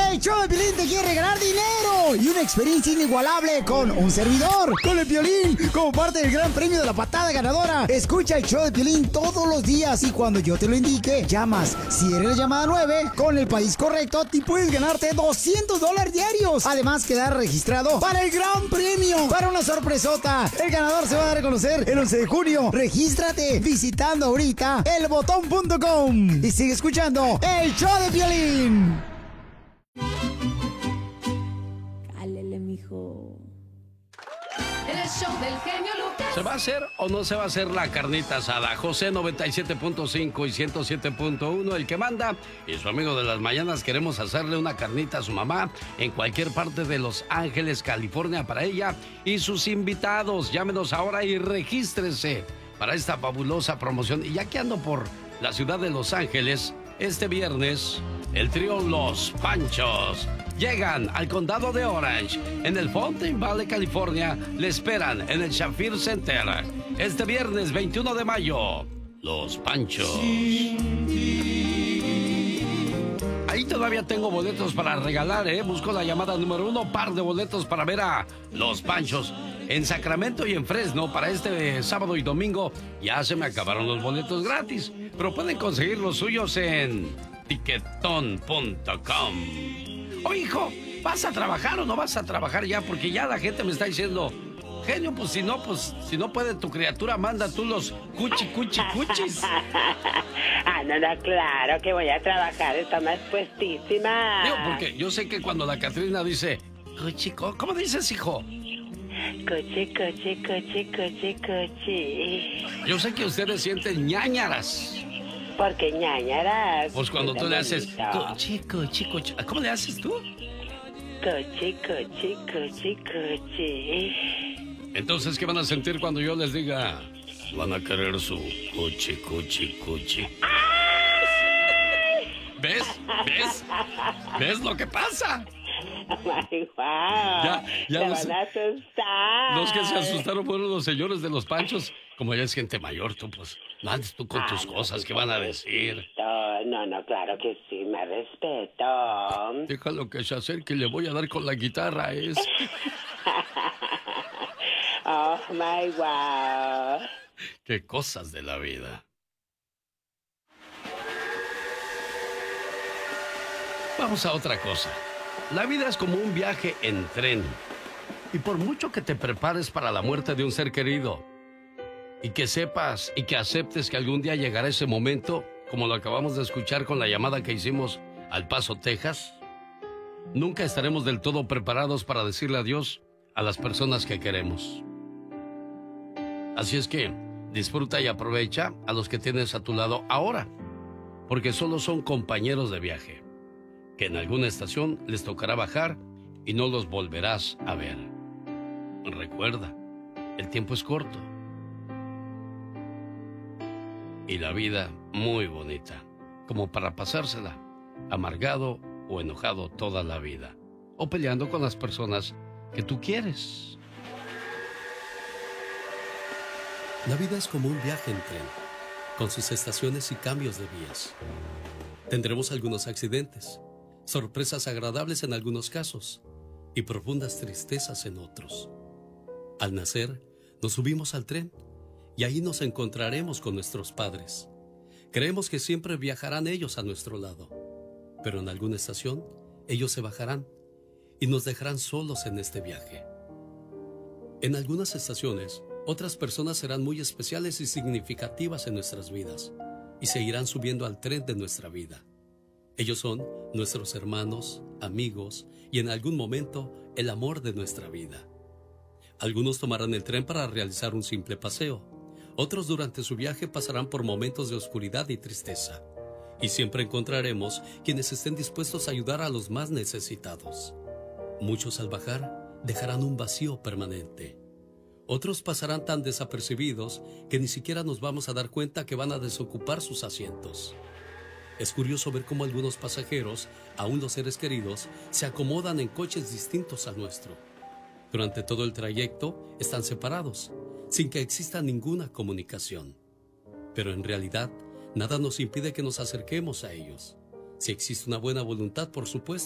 El show de Piolín te quiere regalar dinero y una experiencia inigualable con un servidor, con el Piolín, como parte del gran premio de la patada ganadora. Escucha el show de Piolín todos los días y cuando yo te lo indique, llamas. Si eres la llamada 9, con el país correcto, te puedes ganarte $200 diarios. Además, quedar registrado para el gran premio, para una sorpresota. El ganador se va a dar a conocer el 11 de junio. Regístrate visitando ahorita elbotón.com y sigue escuchando el show de Piolín. Cálele, mijo. El show del genio Lucas. ¿Se va a hacer o no se va a hacer la carnita asada? José 97.5 y 107.1, el que manda, y su amigo de las mañanas queremos hacerle una carnita a su mamá en cualquier parte de Los Ángeles, California, para ella y sus invitados. Llámenos ahora y regístrese para esta fabulosa promoción. Y ya que ando por la ciudad de Los Ángeles, este viernes, el trío Los Panchos llegan al condado de Orange, en el Fountain Valley, California. Le esperan en el Shafir Center este viernes 21 de mayo. Los Panchos. Ahí todavía tengo boletos para regalar, ¿eh? Busco la llamada número 1, par de boletos para ver a Los Panchos. En Sacramento y en Fresno, para este sábado y domingo, ya se me acabaron los boletos gratis. Pero pueden conseguir los suyos en tiquetón.com. Oye, hijo, ¿vas a trabajar o no vas a trabajar ya? Porque ya la gente me está diciendo, genio, pues si no puede tu criatura, manda tú los cuchis. No, claro que voy a trabajar, está más puestísima. Digo, porque yo sé que cuando la Catrina dice, cuchi, ¿cómo dices, hijo? Coche. Yo sé que ustedes sienten ñáñaras. ¿Por qué ñáñaras? Pues cuando tú le haces, coche. ¿Cómo le haces tú? Coche. Entonces, ¿qué van a sentir cuando yo les diga? Van a querer su cuchi. ¿Ves lo que pasa? Ay, wow. Ya Te van a asustar. Los que se asustaron fueron los señores de Los Panchos. Como ya es gente mayor, tú pues, no andes tú con tus cosas, ¿qué van a decir? No, claro que sí, me respeto. Déjalo que se acerque y le voy a dar con la guitarra, es. Oh, my wow. Qué cosas de la vida. Vamos a otra cosa. La vida es como un viaje en tren. Y por mucho que te prepares para la muerte de un ser querido, y que sepas y que aceptes que algún día llegará ese momento, como lo acabamos de escuchar con la llamada que hicimos al Paso, Texas, nunca estaremos del todo preparados para decirle adiós a las personas que queremos. Así es que disfruta y aprovecha a los que tienes a tu lado ahora, porque solo son compañeros de viaje, que en alguna estación les tocará bajar y no los volverás a ver. Recuerda, el tiempo es corto y la vida muy bonita, como para pasársela amargado o enojado toda la vida, o peleando con las personas que tú quieres. La vida es como un viaje en tren, con sus estaciones y cambios de vías. Tendremos algunos accidentes, sorpresas agradables en algunos casos y profundas tristezas en otros. Al nacer, nos subimos al tren y ahí nos encontraremos con nuestros padres. Creemos que siempre viajarán ellos a nuestro lado, pero en alguna estación ellos se bajarán y nos dejarán solos en este viaje. En algunas estaciones, otras personas serán muy especiales y significativas en nuestras vidas y seguirán subiendo al tren de nuestra vida. Ellos son nuestros hermanos, amigos y en algún momento el amor de nuestra vida. Algunos tomarán el tren para realizar un simple paseo. Otros durante su viaje pasarán por momentos de oscuridad y tristeza. Y siempre encontraremos quienes estén dispuestos a ayudar a los más necesitados. Muchos al bajar dejarán un vacío permanente. Otros pasarán tan desapercibidos que ni siquiera nos vamos a dar cuenta que van a desocupar sus asientos. Es curioso ver cómo algunos pasajeros, aún los seres queridos, se acomodan en coches distintos al nuestro. Durante todo el trayecto están separados, sin que exista ninguna comunicación. Pero en realidad, nada nos impide que nos acerquemos a ellos. Si existe una buena voluntad, por supuesto.